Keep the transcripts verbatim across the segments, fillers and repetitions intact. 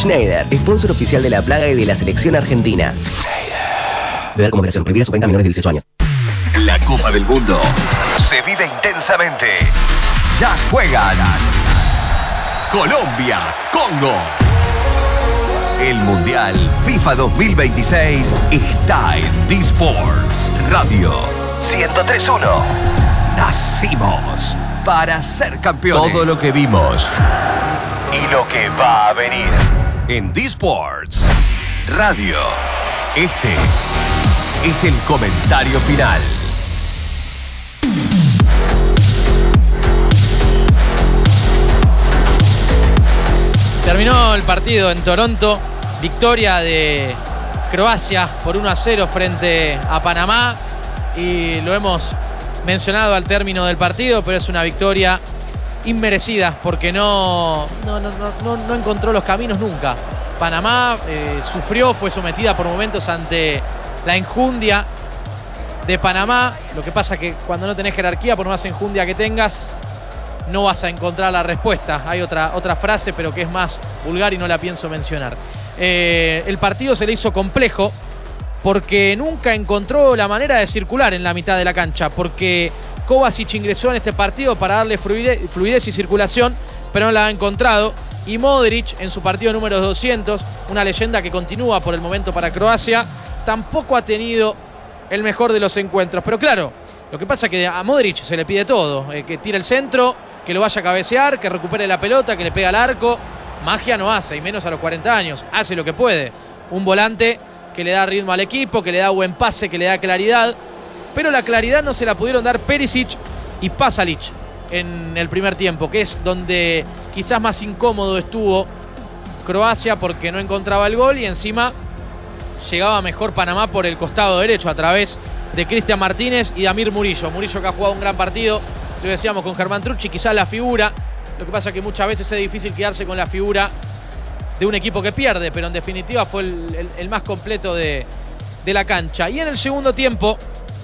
Schneider, sponsor oficial de La Plaga y de la selección argentina. Beber como moderación, prohibida su venta a menores de dieciocho años. La Copa del Mundo se vive intensamente. Ya juegan Colombia, Congo. El Mundial FIFA dos mil veintiséis está en D-Sports Radio ciento tres punto uno. Nacimos para ser campeones. Todo lo que vimos y lo que va a venir en D-Sports Radio. Este es el comentario final. Terminó el partido en Toronto, victoria de Croacia por uno a cero frente a Panamá, y lo hemos mencionado al término del partido, pero es una victoria inmerecida porque no, no, no, no, no encontró los caminos nunca. Panamá eh, sufrió, fue sometida por momentos ante la enjundia de Panamá. Lo que pasa que cuando no tenés jerarquía, por más enjundia que tengas, no vas a encontrar la respuesta. Hay otra, otra frase, pero que es más vulgar y no la pienso mencionar. Eh, el partido se le hizo complejo porque nunca encontró la manera de circular en la mitad de la cancha, porque Kovacic ingresó en este partido para darle fluidez, fluidez y circulación, pero no la ha encontrado. Y Modric, en su partido número doscientos, una leyenda que continúa por el momento para Croacia, tampoco ha tenido el mejor de los encuentros. Pero claro, lo que pasa es que a Modric se le pide todo, eh, que tire el centro, que lo vaya a cabecear, que recupere la pelota, que le pegue al arco. Magia no hace, y menos a los cuarenta años. Hace lo que puede. Un volante que le da ritmo al equipo, que le da buen pase, que le da claridad. Pero la claridad no se la pudieron dar Perisic y Pasalic en el primer tiempo, que es donde quizás más incómodo estuvo Croacia porque no encontraba el gol, y encima llegaba mejor Panamá por el costado derecho a través de Cristian Martínez y Damir Murillo. Murillo, que ha jugado un gran partido, lo decíamos con Germán Trucci, quizás la figura. Lo que pasa es que muchas veces es difícil quedarse con la figura de un equipo que pierde, pero en definitiva fue el, el, el más completo de, de la cancha. Y en el segundo tiempo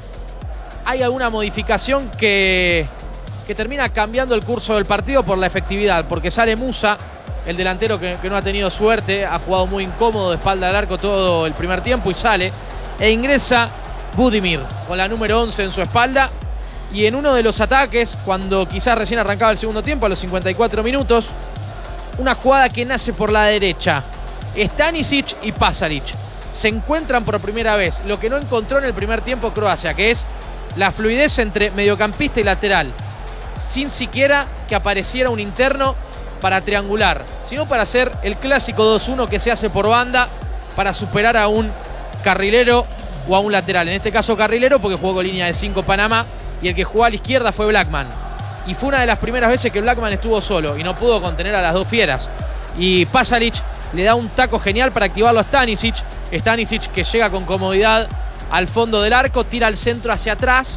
hay alguna modificación que, que termina cambiando el curso del partido por la efectividad, porque sale Musa, el delantero que, que no ha tenido suerte, ha jugado muy incómodo de espalda al arco todo el primer tiempo, y sale, e ingresa Budimir con la número once en su espalda. Y en uno de los ataques, cuando quizás recién arrancaba el segundo tiempo, a los cincuenta y cuatro minutos, una jugada que nace por la derecha. Stanisic y Pasalic se encuentran por primera vez, lo que no encontró en el primer tiempo Croacia, que es la fluidez entre mediocampista y lateral, sin siquiera que apareciera un interno para triangular, sino para hacer el clásico dos uno que se hace por banda para superar a un carrilero o a un lateral. En este caso carrilero, porque jugó con línea de cinco Panamá, y el que jugó a la izquierda fue Blackman. Y fue una de las primeras veces que Blackman estuvo solo y no pudo contener a las dos fieras. Y Pasalic le da un taco genial para activarlo a Stanisic. Stanisic, que llega con comodidad al fondo del arco, tira el centro hacia atrás,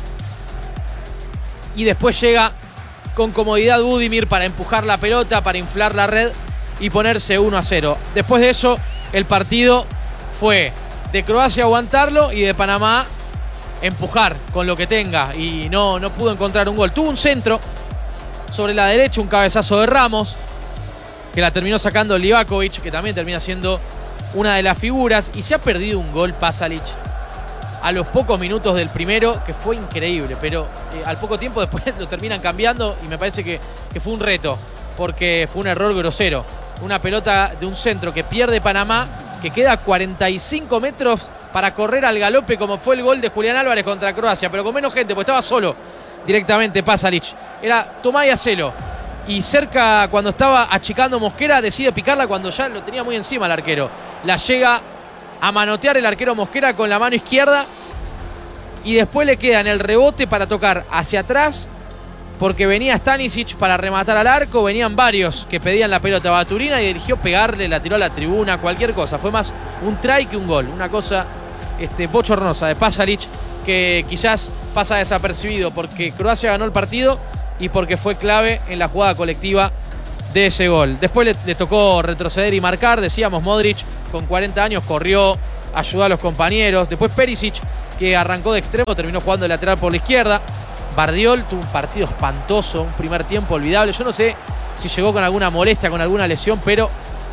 y después llega con comodidad Budimir para empujar la pelota, para inflar la red y ponerse uno a cero. Después de eso, el partido fue de Croacia aguantarlo y de Panamá empujar con lo que tenga, y no, no pudo encontrar un gol. Tuvo un centro sobre la derecha, un cabezazo de Ramos, que la terminó sacando Livakovic, que también termina siendo una de las figuras, y se ha perdido un gol Pasalic a los pocos minutos del primero, que fue increíble, pero eh, al poco tiempo después lo terminan cambiando, y me parece que, que fue un reto, porque fue un error grosero. Una pelota de un centro que pierde Panamá, que queda a cuarenta y cinco metros para correr al galope, como fue el gol de Julián Álvarez contra Croacia, pero con menos gente, porque estaba solo directamente Pasalic. Era tomá y hacelo. Y cerca, cuando estaba achicando Mosquera, decide picarla cuando ya lo tenía muy encima el arquero. La llega a manotear el arquero Mosquera con la mano izquierda, y después le queda en el rebote para tocar hacia atrás, porque venía Stanisic para rematar al arco, venían varios que pedían la pelota a Baturina, y eligió pegarle, la tiró a la tribuna, cualquier cosa. Fue más un try que un gol, una cosa este, bochornosa de Pasalic, que quizás pasa desapercibido porque Croacia ganó el partido y porque fue clave en la jugada colectiva de ese gol. Después le, le tocó retroceder y marcar, decíamos, Modric con cuarenta años corrió, ayudó a los compañeros. Después Perisic, que arrancó de extremo, terminó jugando de lateral por la izquierda. Bardiol tuvo un partido espantoso, un primer tiempo olvidable. Yo no sé si llegó con alguna molestia, con alguna lesión, pero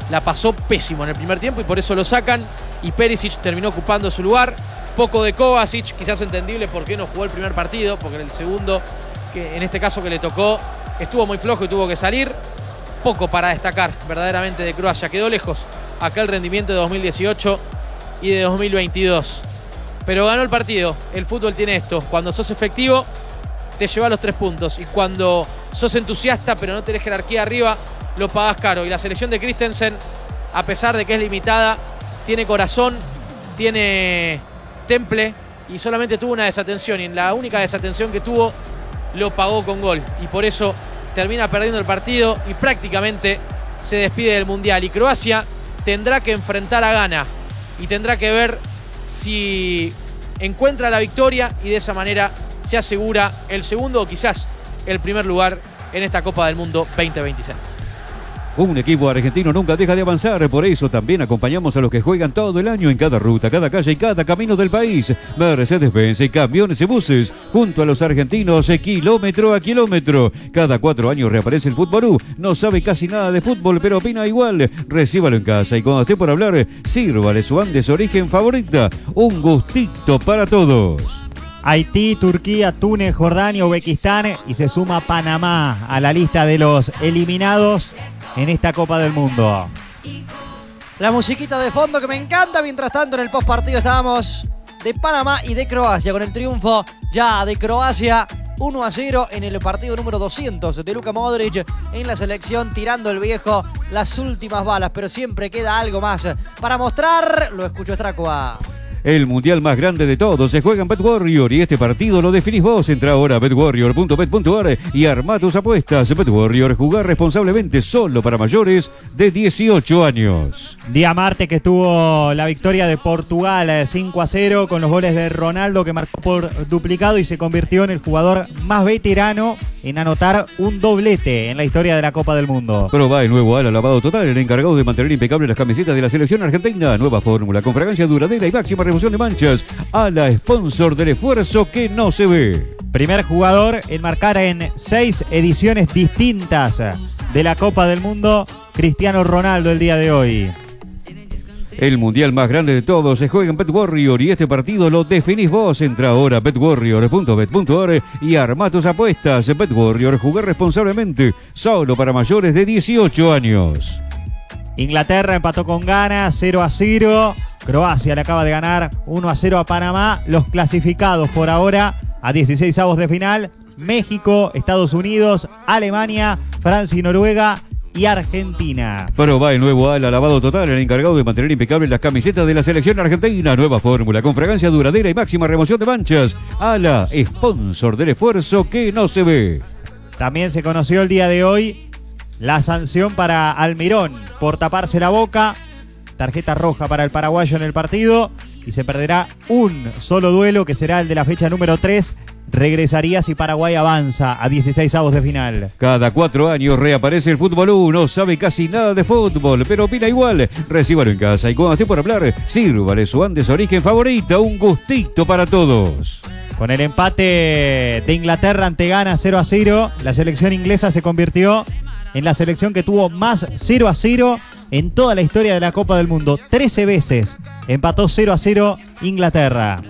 la pasó pésimo en el primer tiempo y por eso lo sacan. Y Perisic terminó ocupando su lugar. Poco de Kovacic, quizás entendible por qué no jugó el primer partido, porque en el segundo, que en este caso que le tocó, estuvo muy flojo y tuvo que salir. Poco para destacar verdaderamente de Croacia. Quedó lejos aquel rendimiento de dos mil dieciocho y de dos mil veintidós. Pero ganó el partido. El fútbol tiene esto. Cuando sos efectivo, te lleva los tres puntos. Y cuando sos entusiasta, pero no tenés jerarquía arriba, lo pagás caro. Y la selección de Christensen, a pesar de que es limitada, tiene corazón, tiene temple y solamente tuvo una desatención. Y en la única desatención que tuvo, lo pagó con gol. Y por eso termina perdiendo el partido y prácticamente se despide del Mundial. Y Croacia tendrá que enfrentar a Ghana y tendrá que ver si encuentra la victoria y de esa manera se asegura el segundo o quizás el primer lugar en esta Copa del Mundo veinte veintiséis. Un equipo argentino nunca deja de avanzar, por eso también acompañamos a los que juegan todo el año en cada ruta, cada calle y cada camino del país. Mercedes-Benz y camiones y buses, junto a los argentinos, kilómetro a kilómetro. Cada cuatro años reaparece el Futbolú. No sabe casi nada de fútbol, pero opina igual. Recíbalo en casa y cuando esté por hablar, sírvale su Andes Origen favorita. Un gustito para todos. Haití, Turquía, Túnez, Jordania, Uzbekistán y se suma Panamá a la lista de los eliminados en esta Copa del Mundo. La musiquita de fondo que me encanta. Mientras tanto, en el postpartido estábamos de Panamá y de Croacia, con el triunfo ya de Croacia uno a cero en el partido número doscientos de Luka Modric en la selección, tirando el viejo las últimas balas, pero siempre queda algo más para mostrar. Lo escucho Estracua. El mundial más grande de todos se juega en BetWarrior y este partido lo definís vos. Entra ahora a bet warrior punto bet punto a r y armá tus apuestas. BetWarrior, jugar responsablemente, solo para mayores de dieciocho años. Día martes que estuvo la victoria de Portugal cinco a cero con los goles de Ronaldo, que marcó por duplicado y se convirtió en el jugador más veterano en anotar un doblete en la historia de la Copa del Mundo. Probá el nuevo Ala Lavado Total, el encargado de mantener impecables las camisetas de la selección argentina. Nueva fórmula con fragancia duradera y máxima remoción de manchas. Ala, sponsor del esfuerzo que no se ve. Primer jugador en marcar en seis ediciones distintas de la Copa del Mundo, Cristiano Ronaldo, el día de hoy. El mundial más grande de todos se juega en BetWarrior y este partido lo definís vos. Entra ahora a bet warrior punto bet punto a r y armá tus apuestas. BetWarrior, jugar responsablemente, solo para mayores de dieciocho años. Inglaterra empató con Ghana cero a cero. Croacia le acaba de ganar uno a cero a Panamá. Los clasificados por ahora a dieciseisavos de final: México, Estados Unidos, Alemania, Francia y Noruega y Argentina. Probá el nuevo Ala Lavado Total, el encargado de mantener impecables las camisetas de la selección argentina. Nueva fórmula con fragancia duradera y máxima remoción de manchas. Ala, sponsor del esfuerzo que no se ve. También se conoció el día de hoy la sanción para Almirón por taparse la boca. Tarjeta roja para el paraguayo en el partido y se perderá un solo duelo, que será el de la fecha número tres. Regresaría si Paraguay avanza a dieciseisavos de final. Cada cuatro años reaparece el Futbolú. No sabe casi nada de fútbol, pero opina igual. Recíbalo en casa y cuando esté por hablar, sírvale su Andes Origen favorita. Un gustito para todos. Con el empate de Inglaterra ante Ghana cero a cero, la selección inglesa se convirtió en la selección que tuvo más cero a cero en toda la historia de la Copa del Mundo. trece veces empató cero a cero Inglaterra.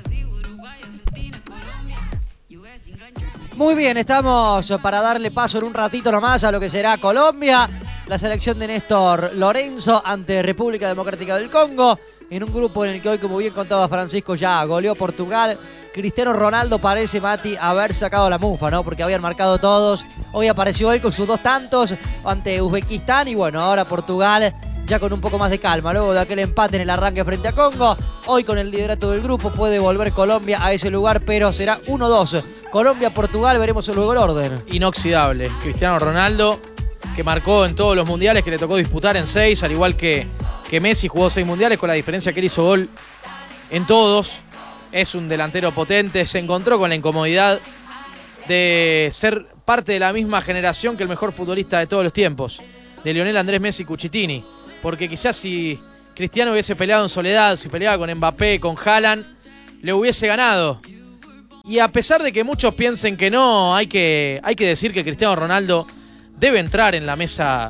Muy bien, estamos para darle paso en un ratito nomás a lo que será Colombia. La selección de Néstor Lorenzo ante República Democrática del Congo, en un grupo en el que hoy, como bien contaba Francisco, ya goleó Portugal. Cristiano Ronaldo parece, Mati, haber sacado la mufa, ¿no? Porque habían marcado todos. Hoy apareció él con sus dos tantos ante Uzbekistán y bueno, ahora Portugal ya con un poco más de calma, luego de aquel empate en el arranque frente a Congo. Hoy con el liderato del grupo puede volver Colombia a ese lugar, pero será uno dos. Colombia-Portugal, veremos luego el orden. Inoxidable, Cristiano Ronaldo, que marcó en todos los mundiales, que le tocó disputar en seis, al igual que, que Messi jugó seis mundiales, con la diferencia que él hizo gol en todos. Es un delantero potente, se encontró con la incomodidad de ser parte de la misma generación que el mejor futbolista de todos los tiempos, de Lionel Andrés Messi Cucitini. Porque quizás si Cristiano hubiese peleado en soledad, si peleaba con Mbappé, con Haaland, le hubiese ganado. Y a pesar de que muchos piensen que no, hay que, hay que decir que Cristiano Ronaldo debe entrar en la mesa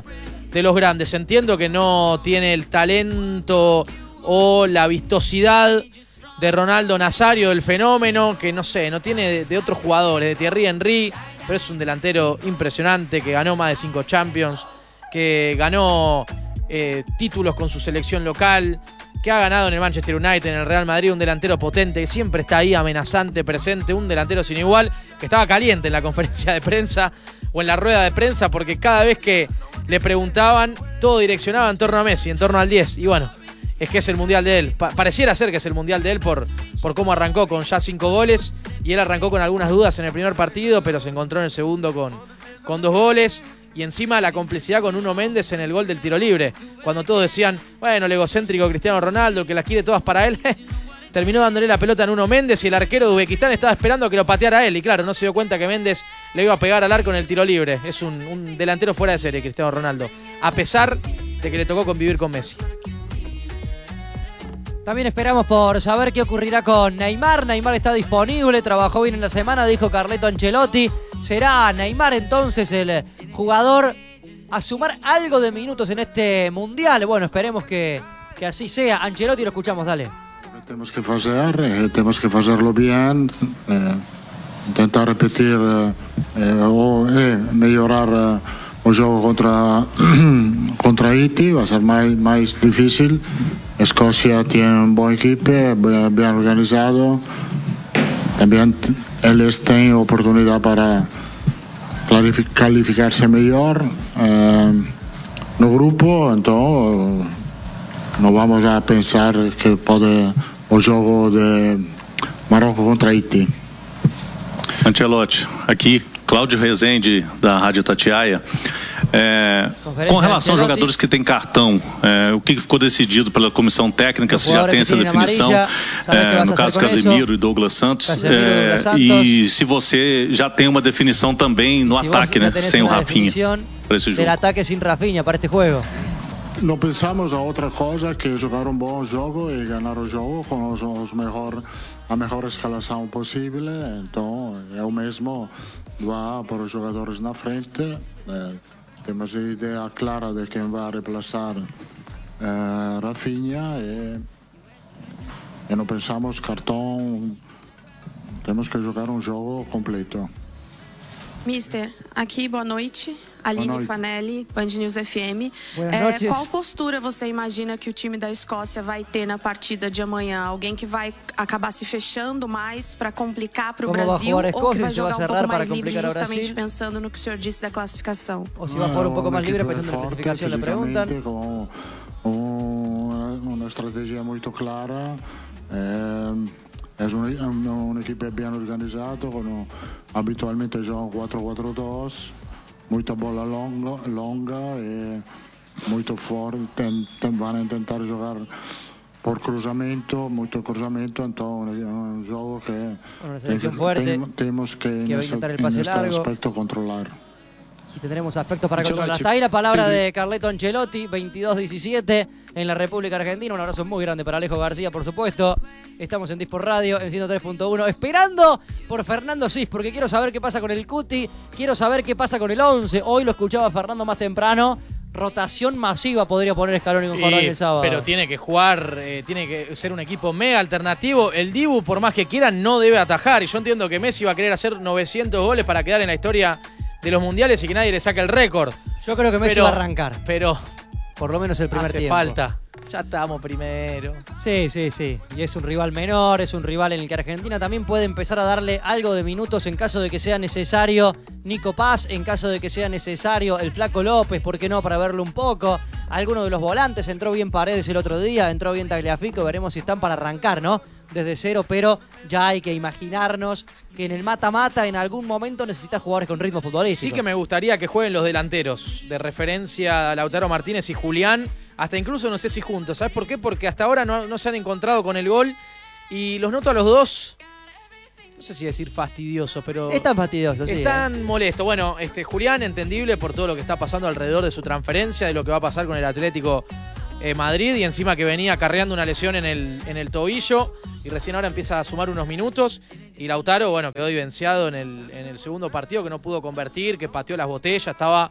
de los grandes. Entiendo que no tiene el talento o la vistosidad de Ronaldo Nazario, del fenómeno, que no sé, no tiene de, de otros jugadores, de Thierry Henry, pero es un delantero impresionante que ganó más de cinco Champions, que ganó eh, títulos con su selección local, que ha ganado en el Manchester United, en el Real Madrid, un delantero potente, que siempre está ahí amenazante, presente, un delantero sin igual, que estaba caliente en la conferencia de prensa o en la rueda de prensa, porque cada vez que le preguntaban, todo direccionaba en torno a Messi, en torno al diez, y bueno, es que es el mundial de él. Pa- pareciera ser que es el mundial de él por, por cómo arrancó con ya cinco goles, y él arrancó con algunas dudas en el primer partido, pero se encontró en el segundo con, con dos goles, y encima la complicidad con Nuno Méndez en el gol del tiro libre, cuando todos decían, bueno, el egocéntrico Cristiano Ronaldo, el que las quiere todas para él, terminó dándole la pelota a Nuno Méndez, y el arquero de Uzbekistán estaba esperando que lo pateara a él, y claro, no se dio cuenta que Méndez le iba a pegar al arco en el tiro libre. Es un, un delantero fuera de serie, Cristiano Ronaldo, a pesar de que le tocó convivir con Messi. También esperamos por saber qué ocurrirá con Neymar. Neymar está disponible, trabajó bien en la semana, dijo Carleto Ancelotti. ¿Será Neymar entonces el jugador a sumar algo de minutos en este mundial? Bueno, esperemos que, que así sea. Ancelotti, lo escuchamos, dale. Temos que fazer, eh, temos que fazerlo bien, eh, tentar repetir eh, eh, o eh, melhorar eh, o jogo contra, contra Haití, vai ser mais, mais difícil. Escocia tiene un buen equipo, bien organizado. También ellos tienen oportunidad para calificarse mejor eh, no grupo, entonces no vamos a pensar que puede o jogo de Marrocos contra Haití. Ancelotti, aqui Cláudio Rezende da Rádio Tatiaia. É, com relação aos jogadores que têm cartão, é, o que ficou decidido pela comissão técnica, se já tem essa definição, é, no caso Casemiro e Douglas Santos, é, e se você já tem uma definição também no ataque, né, sem o Rafinha para esse jogo. Del ataque sin Rafinha para este juego. Não pensamos a outra coisa que jogar um bom jogo e ganhar o jogo com os, os melhor, a melhor escalação possível. Então é o mesmo vá para os jogadores na frente. É, temos a ideia clara de quem vai reemplaçar é, Rafinha e, e não pensamos cartão. Temos que jogar um jogo completo. Mister, aqui boa noite. Aline Boa noite. Fanelli, Band News F M. É, qual postura você imagina que o time da Escócia vai ter na partida de amanhã? Alguém que vai acabar se fechando mais para complicar para o Brasil ou que vai jogar um pouco mais livre, justamente pensando no que o senhor disse da classificação? Ou se vai jogar um pouco mais livre pensando na classificação, le perguntam. Com um, uma estratégia muito clara. É, É uma, uma equipe bem organizada, com, habitualmente joga quatro quatro dois, muita bola longa, longa e muito forte, tem, tem, vão tentar jogar por cruzamento, muito cruzamento, então é um jogo que, bueno, que fuerte, tem, temos que, que nesse, neste aspecto controlar. Y tendremos aspectos para controlar. Hasta ahí la palabra de Carleto Ancelotti, veintidós diecisiete en la República Argentina. Un abrazo muy grande para Alejo García, por supuesto. Estamos en Disport Radio, en ciento tres punto uno, esperando por Fernando Cis, porque quiero saber qué pasa con el Cuti, quiero saber qué pasa con el once. Hoy lo escuchaba Fernando más temprano. Rotación masiva podría poner Scaloni con Jordan el sábado. Pero tiene que jugar, eh, tiene que ser un equipo mega alternativo. El Dibu, por más que quiera, no debe atajar. Y yo entiendo que Messi va a querer hacer novecientos goles para quedar en la historia de los mundiales y que nadie le saque el récord. Yo creo que Messi pero, va a arrancar. Pero por lo menos el primer hace tiempo. falta. Ya estamos primero. Sí, sí, sí. Y es un rival menor, es un rival en el que Argentina también puede empezar a darle algo de minutos en caso de que sea necesario Nico Paz, en caso de que sea necesario el Flaco López, ¿por qué no? Para verlo un poco. Alguno de los volantes, entró bien Paredes el otro día, entró bien Tagliafico, veremos si están para arrancar, ¿no? Desde cero, pero ya hay que imaginarnos que en el mata-mata en algún momento necesita jugadores con ritmo futbolístico. Sí que me gustaría que jueguen los delanteros, de referencia a Lautaro Martínez y Julián, hasta incluso no sé si juntos. ¿Sabes por qué? Porque hasta ahora no, no se han encontrado con el gol y los noto a los dos, no sé si decir fastidiosos, pero... Están fastidiosos, sí. Están eh. molestos. Bueno, este Julián, entendible por todo lo que está pasando alrededor de su transferencia, de lo que va a pasar con el Atlético eh, Madrid, y encima que venía acarreando una lesión en el, en el tobillo, y recién ahora empieza a sumar unos minutos. Y Lautaro, bueno, quedó vivenciado en el, en el segundo partido, que no pudo convertir, que pateó las botellas, estaba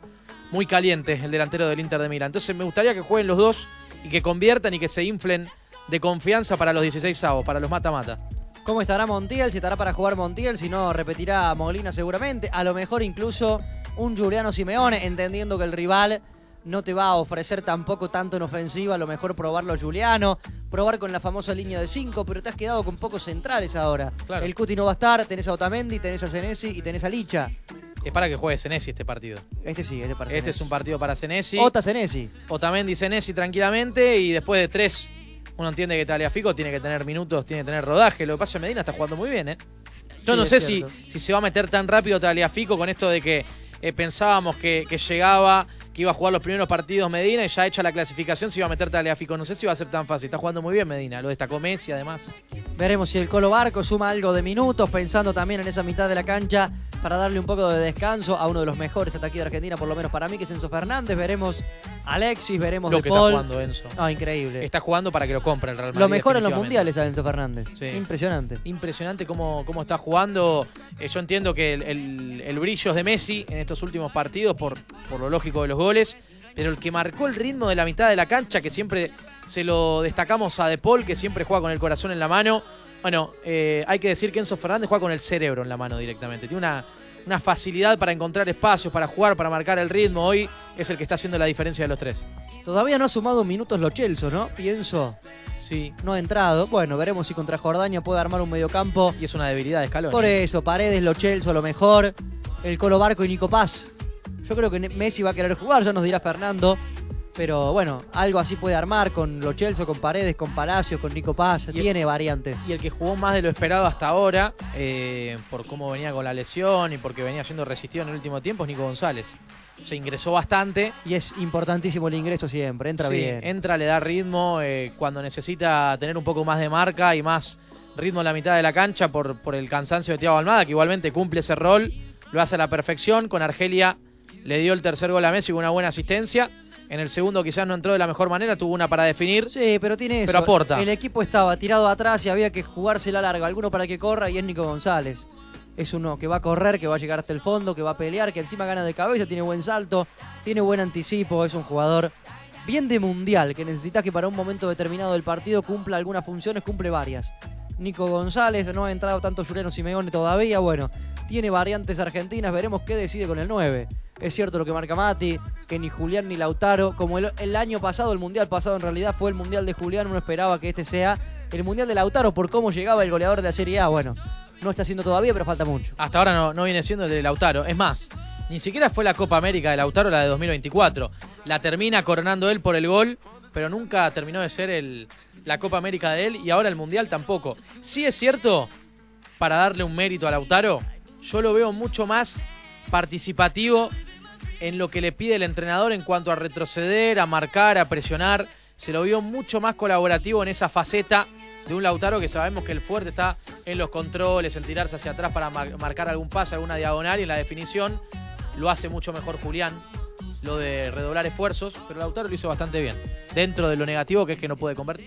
muy caliente el delantero del Inter de Milán. Entonces me gustaría que jueguen los dos y que conviertan y que se inflen de confianza para los dieciseisavos, para los mata-mata. ¿Cómo estará Montiel? Si estará para jugar Montiel, si no repetirá Molina seguramente. A lo mejor incluso un Giuliano Simeone, entendiendo que el rival no te va a ofrecer tampoco tanto en ofensiva, a lo mejor probarlo a Giuliano, probar con la famosa línea de cinco, pero te has quedado con pocos centrales ahora. Claro. El Cuti no va a estar, tenés a Otamendi, tenés a Senesi y tenés a Licha. Es para que juegue Senesi este partido. Este sí, este para Este Senesi. es un partido para Senesi. Ota Senesi. Otamendi, Senesi tranquilamente, y después de tres, uno entiende que Tagliafico tiene que tener minutos, tiene que tener rodaje. Lo que pasa es que Medina está jugando muy bien, ¿eh? Yo Sí, no es sé si, cierto. si se va a meter tan rápido Tagliafico con esto de que eh, pensábamos que, que llegaba, que iba a jugar los primeros partidos Medina y ya hecha la clasificación se iba a meter Tagliafico. No sé si va a ser tan fácil. Está jugando muy bien Medina, lo destacó Messi además. Veremos si el Colo Barco suma algo de minutos, pensando también en esa mitad de la cancha para darle un poco de descanso a uno de los mejores ataques de Argentina, por lo menos para mí, que es Enzo Fernández. Veremos a Alexis, veremos Lo De que Paul. está jugando Enzo. No, increíble. Está jugando para que lo compre el Real Madrid. Lo mejor en los definitivamente. mundiales a Enzo Fernández. Sí. Impresionante. Impresionante cómo, cómo está jugando. Eh, yo entiendo que el, el, el brillo es de Messi en estos últimos partidos por, por lo lógico de los goles, pero el que marcó el ritmo de la mitad de la cancha, que siempre se lo destacamos a De Paul, que siempre juega con el corazón en la mano. Bueno, eh, hay que decir que Enzo Fernández juega con el cerebro en la mano directamente. Tiene una, una facilidad para encontrar espacios, para jugar, para marcar el ritmo. Hoy es el que está haciendo la diferencia de los tres. Todavía no ha sumado minutos Lo Celso, ¿no? Pienso. Sí. No ha entrado. Bueno, veremos si contra Jordania puede armar un mediocampo. Y es una debilidad de Scaloni. Por eso, Paredes, Lo Celso a lo mejor. El Colo Barco y Nico Paz. Yo creo que Messi va a querer jugar, ya nos dirá Fernando. Pero bueno, algo así puede armar con Lo Celso, con Paredes, con Palacios, con Nico Paz. Y Tiene variantes. Y el que jugó más de lo esperado hasta ahora, eh, por cómo venía con la lesión y porque venía siendo resistido en el último tiempo, es Nico González. Se ingresó bastante. Y es importantísimo el ingreso siempre, entra Sí, bien. entra, le da ritmo eh, cuando necesita tener un poco más de marca y más ritmo en la mitad de la cancha por, por el cansancio de Thiago Almada, que igualmente cumple ese rol, lo hace a la perfección. Con Argelia le dio el tercer gol a Messi con una buena asistencia. En el segundo quizás no entró de la mejor manera, tuvo una para definir. Sí, pero tiene eso. Pero aporta. El equipo estaba tirado atrás y había que jugársela larga. Alguno para que corra y es Nico González. Es uno que va a correr, que va a llegar hasta el fondo, que va a pelear, que encima gana de cabeza, tiene buen salto, tiene buen anticipo. Es un jugador bien de mundial, que necesitas que para un momento determinado del partido cumpla algunas funciones, cumple varias. Nico González, no ha entrado tanto Giuliano Simeone todavía, bueno, tiene variantes argentinas, veremos qué decide con el nueve. Es cierto lo que marca Mati, que ni Julián ni Lautaro, como el, el año pasado, el mundial pasado en realidad fue el mundial de Julián, uno esperaba que este sea el mundial de Lautaro por cómo llegaba el goleador de la Serie A, bueno, no está haciendo todavía, pero falta mucho. Hasta ahora no, no viene siendo el de Lautaro. Es más, ni siquiera fue la Copa América de Lautaro la de dos mil veinticuatro. La termina coronando él por el gol, pero nunca terminó de ser el, la Copa América de él y ahora el Mundial tampoco. Sí es cierto, para darle un mérito a Lautaro, yo lo veo mucho más participativo en lo que le pide el entrenador en cuanto a retroceder, a marcar, a presionar. Se lo vio mucho más colaborativo en esa faceta de un Lautaro que sabemos que el fuerte está en los controles, en tirarse hacia atrás para mar- marcar algún pase, alguna diagonal, y en la definición lo hace mucho mejor Julián, lo de redoblar esfuerzos, pero Lautaro lo hizo bastante bien, dentro de lo negativo que es que no puede convertir.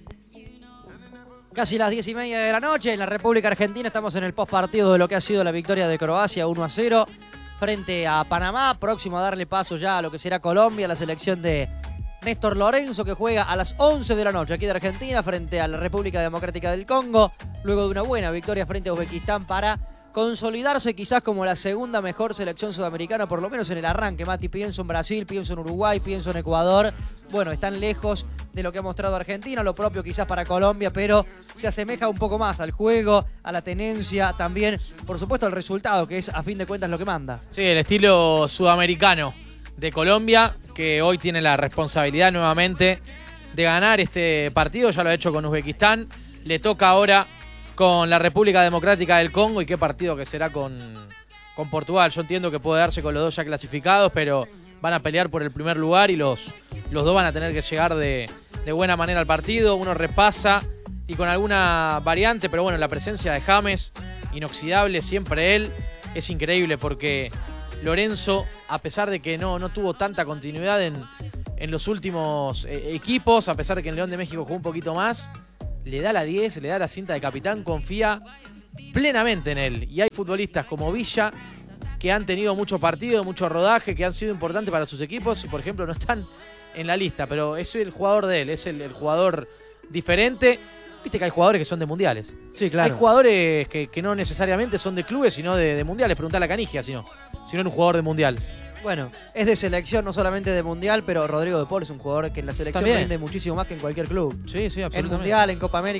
Casi las diez y media de la noche en la República Argentina, estamos en el postpartido de lo que ha sido la victoria de Croacia uno a cero frente a Panamá, próximo a darle paso ya a lo que será Colombia, la selección de Néstor Lorenzo, que juega a las once de la noche aquí de Argentina frente a la República Democrática del Congo, luego de una buena victoria frente a Uzbekistán para consolidarse quizás como la segunda mejor selección sudamericana, por lo menos en el arranque. Mati, pienso en Brasil, pienso en Uruguay, pienso en Ecuador. Bueno, están lejos de lo que ha mostrado Argentina, lo propio quizás para Colombia, pero se asemeja un poco más al juego, a la tenencia, también, por supuesto, al resultado, que es a fin de cuentas lo que manda. Sí, el estilo sudamericano de Colombia, que hoy tiene la responsabilidad nuevamente de ganar este partido, ya lo ha hecho con Uzbekistán, le toca ahora con la República Democrática del Congo, y qué partido que será con, con Portugal. Yo entiendo que puede darse con los dos ya clasificados, pero van a pelear por el primer lugar y los, los dos van a tener que llegar de, de buena manera al partido. Uno repasa y con alguna variante, pero bueno, la presencia de James, inoxidable, siempre él, es increíble porque Lorenzo, a pesar de que no, no tuvo tanta continuidad en, en los últimos eh, equipos, a pesar de que en León de México jugó un poquito más, le da la diez, le da la cinta de capitán, confía plenamente en él. Y hay futbolistas como Villa que han tenido mucho partido, mucho rodaje, que han sido importantes para sus equipos y, por ejemplo, no están en la lista, pero es el jugador de él, es el, el jugador diferente. Viste que hay jugadores que son de mundiales. Sí, claro. Hay jugadores que, que no necesariamente son de clubes, sino de, de mundiales. Preguntale a Canigia, si no. Si no es un jugador de mundial. Bueno, es de selección, no solamente de mundial, pero Rodrigo de Paul es un jugador que en la selección También rinde muchísimo más que en cualquier club. Sí, sí, absolutamente. En mundial, en Copa América.